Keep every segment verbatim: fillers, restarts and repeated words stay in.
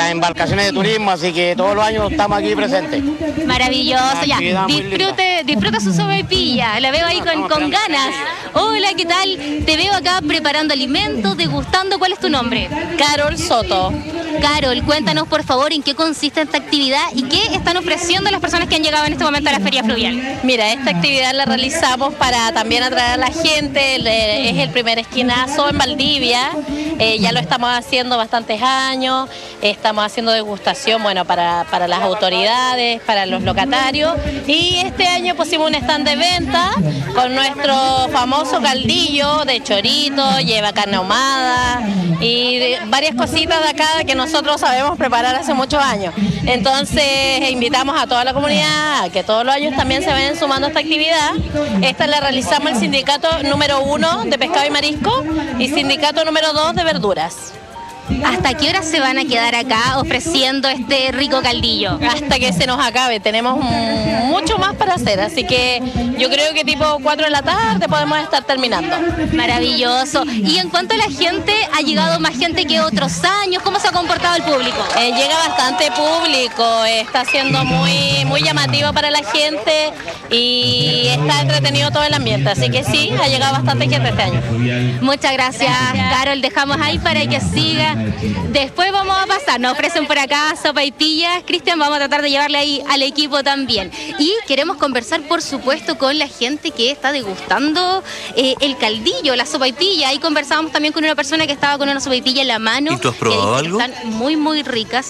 las embarcaciones de turismo, así que todos los años estamos aquí presentes. Maravilloso, ya. Disfrute, disfruta su sopaipilla, la veo ahí con, con ganas. Hola, ¿qué tal? Te veo acá preparando alimentos, degustando. ¿Cuál es tu nombre? Carol Soto. Carol, cuéntanos por favor en qué consiste esta actividad y qué están ofreciendo las personas que han llegado en este momento a la Feria Fluvial. Mira, esta actividad la realizamos para también atraer a la gente, es el primer esquinazo en Valdivia, eh, ya lo estamos haciendo bastantes años, estamos haciendo degustación, bueno, para, para las autoridades, para los locatarios, y este año pusimos un stand de venta con nuestro famoso caldillo de chorito, lleva carne ahumada y varias cositas de acá que nosotros sabemos preparar hace muchos años. Entonces invitamos a toda la comunidad a que todos los años también se vayan sumando a esta actividad. Esta la realizamos el sindicato número uno de pescado y marisco y sindicato número dos de verduras. ¿Hasta qué hora se van a quedar acá ofreciendo este rico caldillo? Hasta que se nos acabe, tenemos mucho más para hacer, así que yo creo que tipo cuatro de la tarde podemos estar terminando. Maravilloso. Y en cuanto a la gente, ¿ha llegado más gente que otros años? ¿Cómo se ha comportado el público? Eh, llega bastante público, está siendo muy, muy llamativo para la gente y está entretenido todo el ambiente, así que sí, ha llegado bastante gente este año. Muchas gracias, gracias. Carol, dejamos ahí para que siga. Después vamos a pasar, nos ofrecen por acá sopaipillas. Cristian, vamos a tratar de llevarle ahí al equipo también. Y queremos conversar, por supuesto, con la gente que está degustando eh, el caldillo, la sopaipilla. Ahí conversábamos también con una persona que estaba con una sopaipilla en la mano. ¿Y tú has probado algo? Están muy, muy ricas.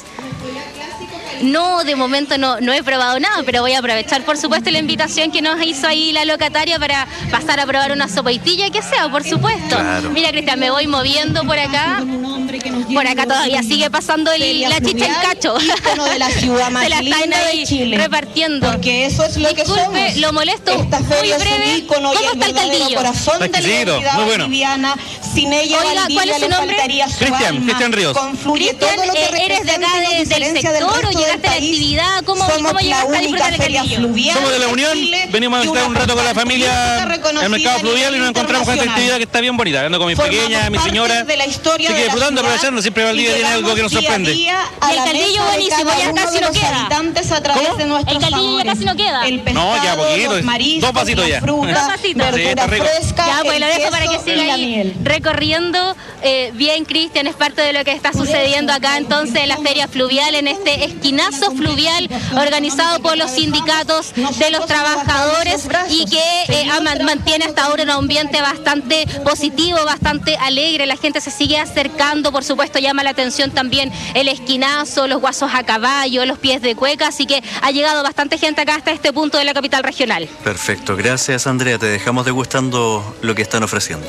No, de momento no, no he probado nada, pero voy a aprovechar, por supuesto, la invitación que nos hizo ahí la locataria para pasar a probar una sopaipilla que sea, por supuesto. Claro. Mira, Cristian, me voy moviendo por acá. Por acá todavía sigue pasando el, la chicha en cacho. De la ciudad más se la están ahí de Chile, repartiendo. Porque eso es lo Disculpe, que somos. Lo molesto Esta muy breve. ¿Cómo está el caldillo? Corazón de la identidad muy bueno. boliviana. Sin ella, Oiga, Valdivia, ¿cuál es su nombre? Cristian, Cristian Ríos. Cristian, ¿eres de acá de, del sector o llegaste a la actividad? ¿Cómo, cómo llegaste a disfrutar del caldillo? Somos de la Unión, venimos a estar un rato con la familia al mercado fluvial y nos encontramos con esta actividad que está bien bonita. Ando con mis pequeñas, mi señora. Así que disfrutando, aprovechando, siempre Valdivia tiene algo que nos sorprende. Y el caldillo buenísimo, ya casi no queda. ¿Cómo? El caldillo ya casi no queda. No, ya poquito, dos pasitos ya. Dos pasitos. Sí, está rico. Ya, pues lo dejo para que siga ahí recorriendo. Eh, bien, Cristian, es parte de lo que está sucediendo acá entonces en la Feria Fluvial, en este esquinazo fluvial organizado por los sindicatos de los trabajadores y que eh, mantiene hasta ahora un ambiente bastante positivo, bastante alegre. La gente se sigue acercando, por supuesto, llama la atención también el esquinazo, los guasos a caballo, los pies de cueca, así que ha llegado bastante gente acá hasta este punto de la capital regional. Perfecto, gracias Andrea, te dejamos degustando lo que están ofreciendo.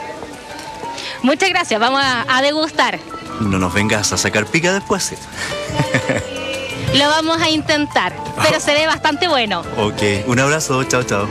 Muchas gracias, vamos a, a degustar. No nos vengas a sacar pica después, ¿sí? Lo vamos a intentar, pero se ve bastante bueno. Ok, un abrazo, chao, chao.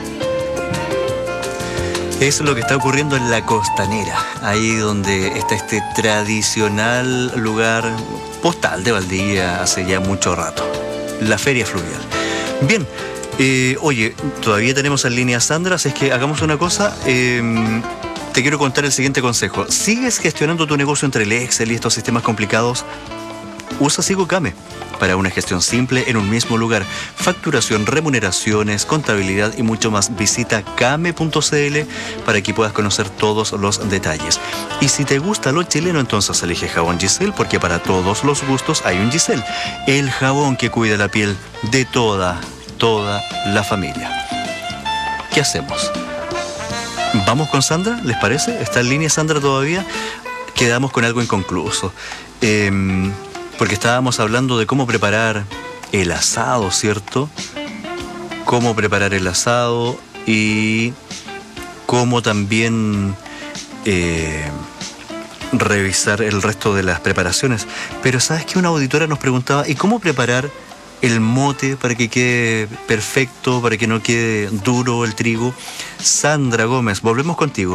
Es lo que está ocurriendo en la Costanera, ahí donde está este tradicional lugar postal de Valdivia hace ya mucho rato, la Feria Fluvial. Bien, eh, oye, todavía tenemos en línea a Sandra, así es que hagamos una cosa. Eh, te quiero contar el siguiente consejo. ¿Sigues gestionando tu negocio entre el Excel y estos sistemas complicados? Usa SigoCame para una gestión simple en un mismo lugar. Facturación, remuneraciones, contabilidad y mucho más. Visita came punto cl para que puedas conocer todos los detalles. Y si te gusta lo chileno, entonces elige jabón Giselle, porque para todos los gustos hay un Giselle. El jabón que cuida la piel de toda, toda la familia. ¿Qué hacemos? ¿Vamos con Sandra? ¿Les parece? ¿Está en línea Sandra todavía? Quedamos con algo inconcluso. Eh... Porque estábamos hablando de cómo preparar el asado, ¿cierto? Cómo preparar el asado y cómo también eh, revisar el resto de las preparaciones. Pero ¿sabes qué? Una auditora nos preguntaba, ¿y cómo preparar el mote para que quede perfecto, para que no quede duro el trigo? Sandra Gómez, volvemos contigo.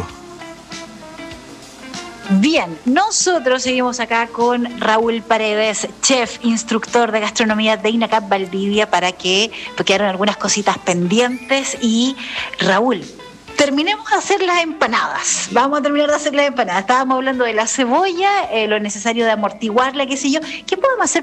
Bien, nosotros seguimos acá con Raúl Paredes, chef, instructor de gastronomía de INACAP Valdivia, para que porque quedaron algunas cositas pendientes. Y Raúl, terminemos de hacer las empanadas. Vamos a terminar de hacer las empanadas. Estábamos hablando de la cebolla, eh, lo necesario de amortiguarla, qué sé yo. ¿Qué podemos hacer